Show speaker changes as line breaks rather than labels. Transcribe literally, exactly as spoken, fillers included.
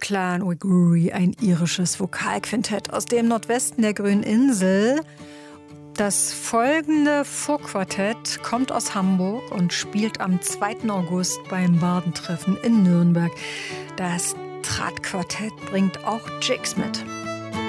Clan Uiguri, ein irisches Vokalquintett aus dem Nordwesten der Grünen Insel. Das folgende Vorquartett kommt aus Hamburg und spielt am zweiten August beim Bardentreffen in Nürnberg. Das Trat-Quartett bringt auch Jigs mit.